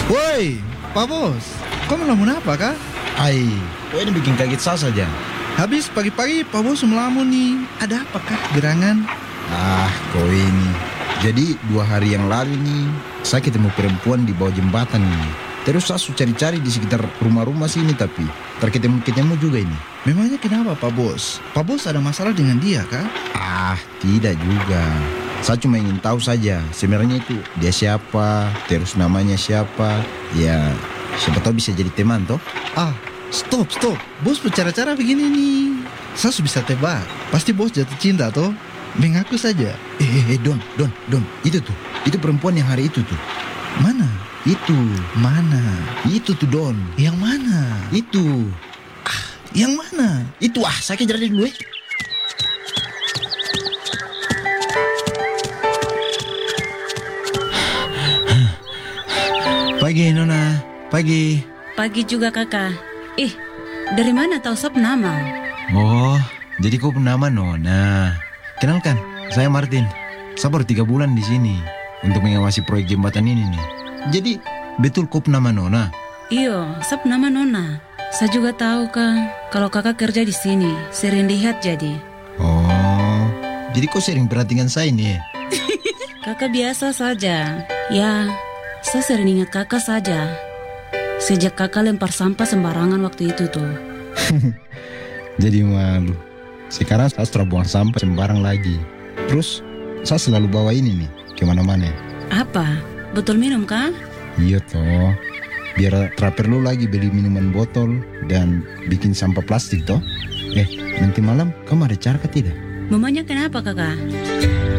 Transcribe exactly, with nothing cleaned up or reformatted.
Woi, Pak Bos, kau melamun apa kah? Ai, kau ini bikin kaget saya saja. Habis pagi-pagi Pak Bos melamun nih. Ada apakah gerangan? Ah, kau ini. Jadi dua hari yang lalu nih, saya ketemu perempuan di bawah jembatan ini. Terus saya cari-cari di sekitar rumah-rumah sini tapi terketemu-ketemu juga ini. Memangnya kenapa Pak Bos? Pak Bos ada masalah dengan dia kah? Ah, tidak juga. Saya cuma ingin tahu saja sebenarnya itu dia siapa, terus namanya siapa. Ya, siapa tahu bisa jadi teman toh. Ah, stop, stop. Bos bercara-cara begini nih. Saya sudah bisa tebak. Pasti bos jatuh cinta toh. Mengaku saja. Eh, eh, eh, Don, Don, Don. Itu tuh, itu perempuan yang hari itu tuh. Mana? Itu, Mana? itu tuh Don. Yang mana? Itu, Yang mana? itu ah, saya kejar dia dulu eh. Pagi Nona, pagi. Pagi juga kakak. Ih, dari mana tahu sop nama? Oh, jadi kau nama Nona. Kenalkan, saya Martin. Saya baru tiga bulan di sini untuk mengawasi proyek jembatan ini nih. Jadi betul kau nama Nona? Iyo, sop nama Nona. Saya juga tahu kak, kalau kakak kerja di sini, sering lihat jadi. Oh, jadi kau sering perhatikan saya nih. Kakak biasa saja. Ya, saya sering ingat kakak saja. Sejak kakak lempar sampah sembarangan waktu itu tuh. Jadi malu. Sekarang saya sudah buang sampah sembarang lagi. Terus saya selalu bawa ini nih kemana-mana. Apa? Betul minum kak? Iya toh. Biar tak perlu lagi beli minuman botol dan bikin sampah plastik toh. Eh, nanti malam kamu ada cara ke tidak? Memangnya kenapa kakak?